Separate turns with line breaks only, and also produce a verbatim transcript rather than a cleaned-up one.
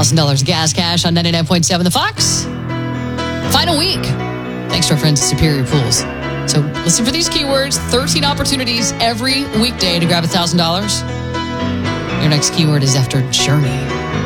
thousand dollars gas cash on ninety-nine point seven The Fox. Final week. Thanks to our friends at Superior Pools. So listen for these keywords. thirteen opportunities every weekday to grab one thousand dollars. Your next keyword is after journey.